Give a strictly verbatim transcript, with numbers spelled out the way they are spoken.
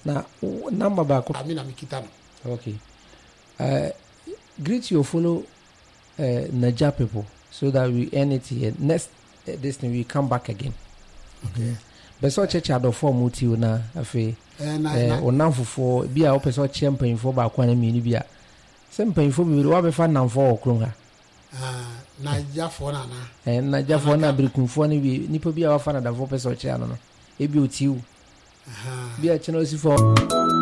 na number back amina mikita no. Okay. Uh greet your follow uh Naija people so that we end it here. Next uh, this thing we come back again. Okay. But so check out the form with you na afi eh onamfofo bi a opese o champagne ba kwa na mi ni bi a champagne fo bi wa be fa namfo okron ha ah Naija fo na na eh Naija fo na brikunfo ni bi nipa bi a wa fa na da fo pese o che ano no e bi otiu aha bi a che no si fo